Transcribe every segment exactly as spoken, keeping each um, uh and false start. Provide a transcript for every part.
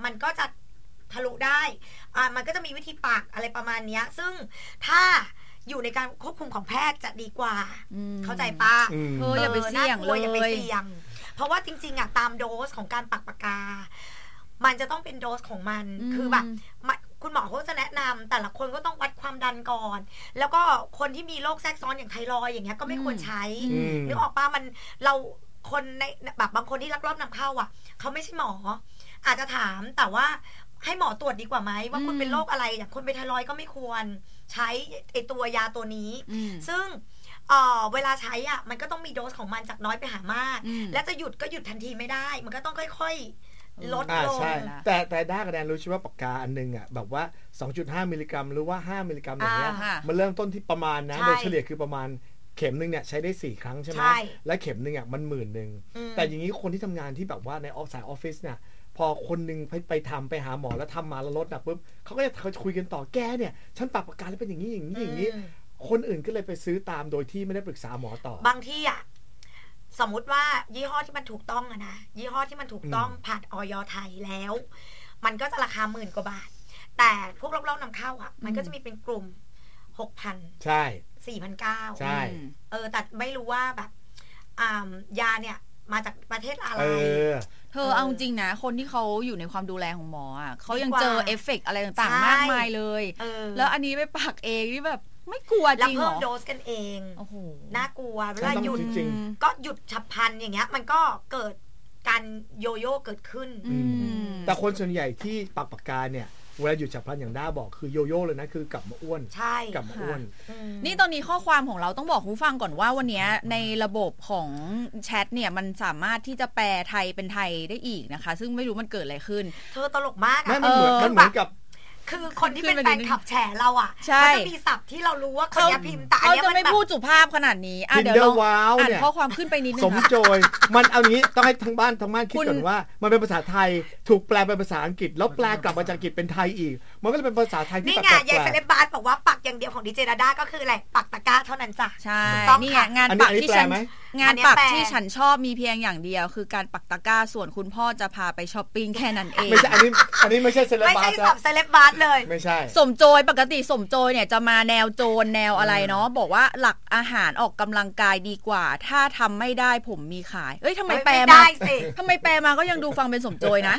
มันก็จะทะลุได้อ่ามันก็จะมีวิธีปักอะไรประมาณนี้ซึ่งถ้าอยู่ในการควบคุมของแพทย์จะดีกว่าเข้าใจปะเอออย่าไปเสี่ยงเลยอย่าไปเสี่ยงเพราะว่าจริงๆอ่ะตามโดสของการปักปากกามันจะต้องเป็นโดสของมันคือแบบคุณหมอเขาจะแนะนำแต่ละคนก็ต้องวัดความดันก่อนแล้วก็คนที่มีโรคแทรกซ้อนอย่างไทรอยด์อย่างเงี้ยก็ไม่ควรใช้นึกออกปะมันเราคนในแบบบางคนที่ลักลอบนำเข้าอ่ะเขาไม่ใช่หมออาจจะถามแต่ว่าให้หมอตรวจดีกว่าไหมว่าคุณเป็นโรคอะไรอย่างคนเป็นไทรอยด์ก็ไม่ควรใช้ไอตัวยาตัวนี้ซึ่งเอ่อเวลาใช้อ่ะมันก็ต้องมีโดสของมันจากน้อยไปหามากและจะหยุดก็หยุดทันทีไม่ได้มันก็ต้องค่อยๆลดลงแต่แต่ด้ากระแดนรู้ใช่ว่าปากกาอันนึงอ่ะแบบว่า สองจุดห้า มิลลิกรัมหรือว่าห้ามิลลิกรัมอย่างเงี้ยมันเริ่มต้นที่ประมาณนะโดยเฉลี่ยคือประมาณเข็มนึงเนี่ยใช้ได้สี่ครั้งใช่ไหมและเข็มนึงอ่ะมันหมื่นนึงแต่อย่างนี้คนที่ทำงานที่แบบว่าในออฟสายออฟฟิศเนี่ยพอคนนึงไปไปทำไปหาหมอแล้วทำมาแล้วลดหนักปุ๊บเขาก็จะคุยกันต่อแกเนี่ยฉันปรับปากกาแล้วเป็นอย่างนี้อย่างนี้อย่างนี้คนอื่นก็เลยไปซื้อตามโดยที่ไม่ได้ปรึกษาหมอต่อบางที่อ่ะสมมุติว่ายี่ห้อที่มันถูกต้องอะนะยี่ห้อที่มันถูกต้องผ่านอย.ไทยแล้วมันก็จะราคาหมื่นกว่าบาทแต่พวกรอบๆนำเข้าอ่ะมันก็จะมีเป็นกลุ่ม หกพันใช่สี่พันเก้าร้อยใช่เออแต่ไม่รู้ว่าแบบอ่ายาเนี่ยมาจากประเทศอะไรเธอเอาจริงนะคนที่เขาอยู่ในความดูแลของหมออ่ะเขายังเจอเอฟเฟกต์อะไรต่างๆมากมายเลยแล้วอันนี้ไปปักเองนี่แบบไม่กลัวจริงเหรอแล้วเพิ่มโดสกันเองโอ้โหน่ากลัวเวลาหยุดก็หยุดฉับพลันอย่างเงี้ยมันก็เกิดการโยโย่เกิดขึ้นแต่คนส่วนใหญ่ที่ปักปากกาเนี่ยเวลาหยุดฉับพลันอย่างด้าบอกคือโยโย่เลยนะคือกลับมาอ้วนใช่กลับมาอ้วนนี่ตอนนี้ข้อความของเราต้องบอกผู้ฟังก่อนว่าวันนี้ในระบบของแชทเนี่ยมันสามารถที่จะแปลไทยเป็นไทยได้อีกนะคะซึ่งไม่รู้มันเกิดอะไรขึ้นเธอตลกมากอ่ะมันเหมือนมันเหมือนกับคือคนที่เป็นแฟนคลับแฉเราอ่ะเขาจะมีศัพท์ที่เรารู้ว่าคนนี้พิมพ์แต่เขาจะไม่พูดสุภาพขนาดนี้อ่ะเดี๋ยวเราอ่านข้อความขึ้นไปนิดนึงสมโจยมันเอางี้ต้องให้ทั้งบ้านทั้งบ้านคิดก่อนว่ามันเป็นภาษาไทยถูกแปลเป็นภาษาอังกฤษแล้วแปลกลับมาจากอังกฤษเป็นไทยอีกมันก็เลยเป็นภาษาไทยที่นี่ไงยายเซเลบบาร์บอกว่าปักอย่างเดียวของดีเจดาด้าก็คืออะไรปักตะกร้าเท่านั้นจ้ะใช่นี่ไงงานปักที่ฉันงานปักที่ฉันชอบมีเพียงอย่างเดียวคือการปักตะกร้าส่วนคุณพ่อจะพาไปช้อปปิ้งแค่นั้นเองไม่ใช่อันนี้อันนี้ไม่ใช่เซเลบบาร์ไม่ใช่เซเลบบาร์เลยไม่ใช่สมโจยปกติสมโจยเนี่ยจะมาแนวโจรแนวอะไรเนาะบอกว่าหลักอาหารออกกำลังกายดีกว่าถ้าทำไม่ได้ผมมีขายเอ้ยทำไมแปลมาทำไมแปลมาก็ยังดูฟังเป็นสมโจยนะ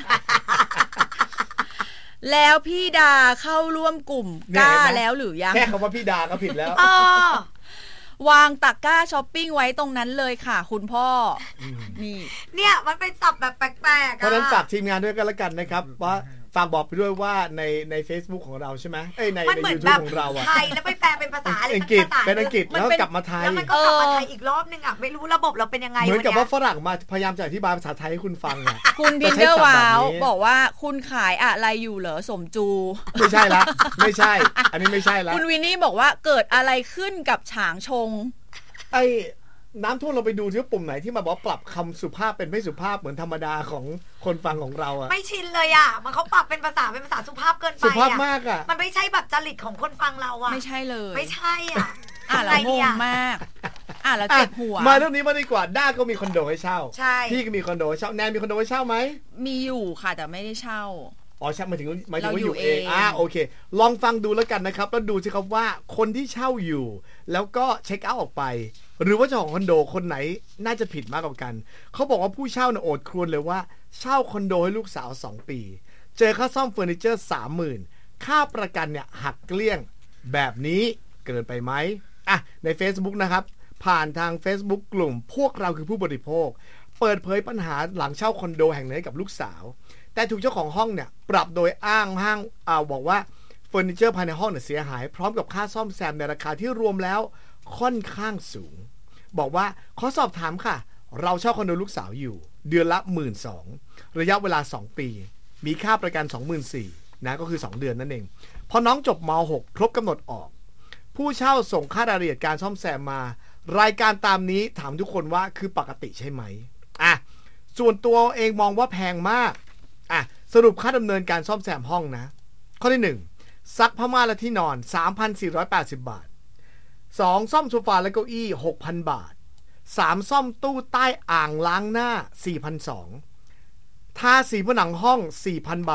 แล้วพี่ดาเข้าร่วมกลุ่มกล้าแล้วหรือยังแค่คำว่าพี่ดาก็ผิดแล้ววางตะกร้าช้อปปิ้งไว้ตรงนั้นเลยค่ะคุณพ่อนี่เนี่ยมันเป็นศัพท์แบบแปลกๆเพราะฉะนั้นฝากทีมงานด้วยกันละกันนะครับว่าฝากบอกไปด้วยว่าในใน Facebook ของเราใช่ไหมเอ้ยในใน YouTube ของเราอ่ะไทยแล้วไปแปลเป็นภาษาอะไรอังกฤษเป็นอังกฤษแล้วกลับมาไทยแล้วมันก็กลับมาไทยอีกรอบนึงอ่ะไม่รู้ระบบเราเป็นยังไงเหมือนกับว่าฝรั่งมาพยายามจะอธิบายภาษาไทยให้คุณฟังอ่ะคุณพินเดอร์วาวบอกว่าคุณขายอะไรอยู่เหรอสมจูไม่ใช่ละไม่ใช่อันนี้ไม่ใช่ละคุณวินนี่บอกว่าเกิดอะไรขึ้นกับฉางชงไอ้น้ำท่วมเราไปดูที่ปุ่มไหนที่มาบอกปรับคำสุภาพเป็นไม่สุภาพเหมือนธรรมดาของคนฟังของเราอะไม่ชินเลยอะมันเขาปรับเป็นภาษาเป็นภาษาสุภาพเกินไปอะสุภาพมากอะมันไม่ใช่แบบจริตของคนฟังเราอะไม่ใช่เลยไม่ใช่อะอ่ะเรางงมากอ่ะเราเจ็บหัวมาเรื่องนี้มาดีกว่าด้าก็มีคอนโดให้เช่าใช่พี่ก็มีคอนโดให้เช่าแนนมีคอนโดให้เช่าไหมมีอยู่ค่ะแต่ไม่ได้เช่าอ๋อใช่หมายถึงหมายถึงว่าอยู่เองอ่าโอเคลองฟังดูแล้วกันนะครับแล้วดูสิครับว่าคนที่เช่าอยู่แล้วก็เช็คเอาท์ออกไปหรือว่าเจ้าของคอนโดคนไหนน่าจะผิดมากกว่ากันเขาบอกว่าผู้เช่าเนี่ยโอดครวญเลยว่าเช่าคอนโดให้ลูกสาวสองปีเจอค่าซ่อมเฟอร์นิเจอร์ สามหมื่น ค่าประกันเนี่ยหักเกลี้ยงแบบนี้เกินไปไหมอ่ะใน Facebook นะครับผ่านทาง Facebook กลุ่มพวกเราคือผู้บริโภคเปิดเผยปัญหาหลังเช่าคอนโดแห่งหนึ่งกับลูกสาวแต่ถูกเจ้าของห้องเนี่ยปรับโดยอ้างห้างอ่าบอกว่าเฟอร์นิเจอร์ภายในห้องเนี่ยเสียหายพร้อมกับค่าซ่อมแซมในราคาที่รวมแล้วค่อนข้างสูงบอกว่าขอสอบถามค่ะเราเช่าคอนโดลูกสาวอยู่เดือนละ หนึ่งหมื่นสองพัน ระยะเวลาสองปีมีค่าประกัน สองหมื่นสี่พัน นะก็คือสองเดือนนั่นเองพอน้องจบม หก ครบกำหนดออกผู้เช่าส่งค่ารายละเอียดการซ่อมแซมมารายการตามนี้ถามทุกคนว่าคือปกติใช่ไหมอ่ะส่วนตัวเองมองว่าแพงมากอ่ะสรุปค่าดำเนินการซ่อมแซมห้องนะข้อที่หนึ่งซักผ้าม่านและที่นอน สามพันสี่ร้อยแปดสิบ บาทสองซ่อมโซฟาและเก้าอี้ หกพัน บาทสามซ่อมตู้ใต้อ่างล้างหน้า สี่พันสองร้อย ทาสีผนังห้อง สี่พัน บาท